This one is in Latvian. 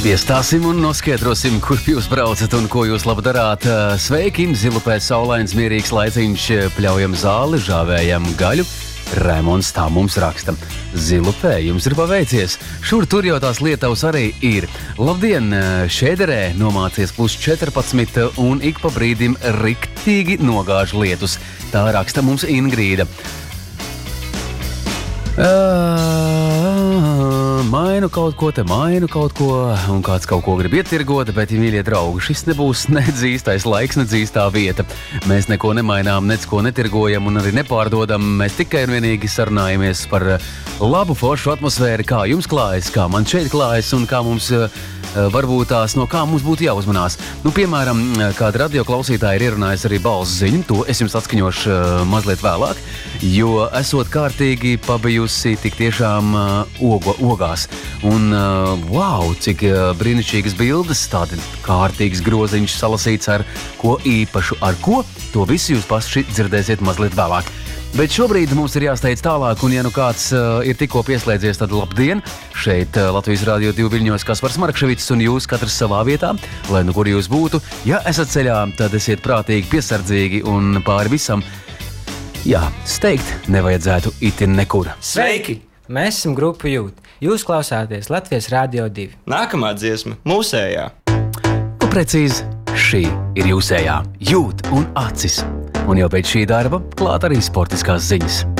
Piestāsim un noskaidrosim, kur jūs braucat un ko jūs labi darāt. Sveiki, Zilupē saulains, mierīgs laiciņš, pļaujam zāli, žāvējam gaļu. Raimonds tā mums raksta. Zilupē, jums ir paveicies. Šur tur jau tās Lietuvas arī ir. Labdien, Šēderē nomācies +14 un ik pa brīdim riktīgi nogāž lietus. Tā raksta mums Ingrīda. Mainu kaut ko, un kāds kaut ko grib ietirgot, bet, mīļie draugi, šis nebūs nedz īstais laiks, nedz īstā vieta. Mēs neko nemainām, nedz ko netirgojam un arī nepārdodam. Mēs tikai un vienīgi sarunājamies par labu foršu atmosfēru, kā jums klājas, kā man šeit klājas un kā mums varbūt tās, no kā mums būtu jāuzmanās. Piemēram, kāda radio klausītāja ir ierunājusi arī balss ziņu, to es jums atskaņošu mazliet vēlāk, jo esot kārtīgi pabijusi tik tiešām ogās. Un wow, cik brīnišķīgas bildes, tādi kārtīgs groziņš salasīts ar ko īpašu. Ar ko? To visu jūs paši dzirdēsiet mazliet vēlāk. Bet šobrīd mums ir jāsteidz tālāk, un ja nu kāds ir tikko pieslēdzies, tad labdien! Šeit Latvijas Radio 2 Viļņos Kaspars Markševics un jūs katrs savā vietā, lai nu kur jūs būtu. Ja esat ceļā, tad esiet prātīgi, piesardzīgi un pāri visam. Jā, steigt nevajadzētu itin nekur. Sveiki! Mēs esam grupa Jūt. Jūs klausāties Latvijas Radio 2. Nākamā dziesma – mūsējā. Precīzi, šī ir jūsējā. Jūt un acis. Un jau pēc šī darba klāt arī sportiskās ziņas.